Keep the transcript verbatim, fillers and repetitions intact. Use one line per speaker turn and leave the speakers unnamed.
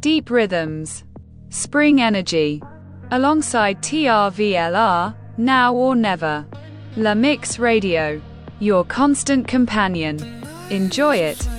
Deep Rhythms, Spring Energy, alongside T R V L R, Now or Never. La Mix Radio, your constant companion. Enjoy it.